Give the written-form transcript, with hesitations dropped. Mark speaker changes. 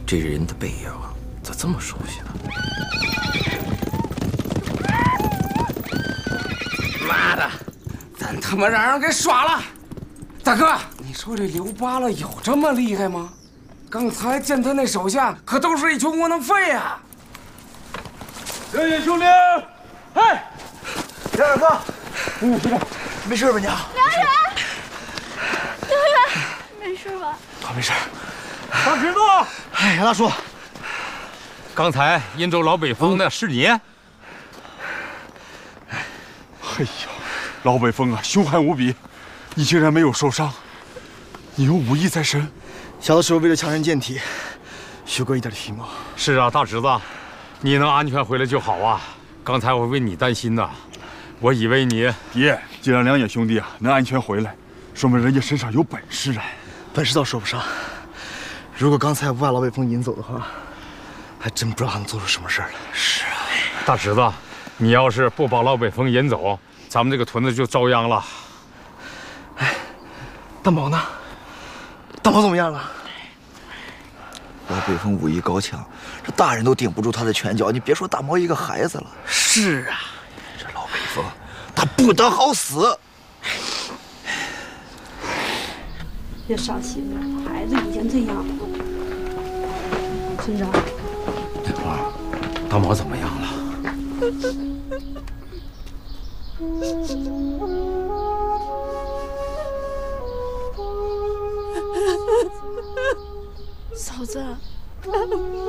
Speaker 1: 这人的背影咋这么熟悉呢？妈的，咱他妈让人给耍了！大哥，你说这刘扒拉有这么厉害吗？刚才见他那手下可都是一群窝囊废啊！
Speaker 2: 两眼兄弟，嗨，梁远哥，没事吧你？
Speaker 3: 梁远，没事吧？
Speaker 2: 他没事。
Speaker 4: 大侄子，
Speaker 2: 哎，杨大叔，
Speaker 4: 刚才殷州老北风的是你？
Speaker 5: 哎呀，老北风啊，凶悍无比，你竟然没有受伤，你有武艺在身。
Speaker 2: 小的时候为了强身健体，学过一点皮毛。
Speaker 4: 是啊，大侄子，你能安全回来就好啊。刚才我为你担心呐，我以为你
Speaker 5: 爹，既然两眼兄弟啊能安全回来，说明人家身上有本事啊。
Speaker 2: 本事倒说不上，如果刚才不把老北风引走的话，还真不知道他能做出什么事儿来。
Speaker 5: 是啊，
Speaker 4: 大侄子，你要是不把老北风引走，咱们这个屯子就遭殃了。
Speaker 2: 哎，大毛呢？大毛怎么样了？
Speaker 6: 老北风武艺高强，这大人都顶不住他的拳脚，你别说大毛一个孩子了。
Speaker 2: 是啊，
Speaker 6: 这老北风，他不得好死。
Speaker 3: 别伤心了，孩子已经这样了。村长，
Speaker 1: 大花，大毛怎么样了？
Speaker 3: 嫂子。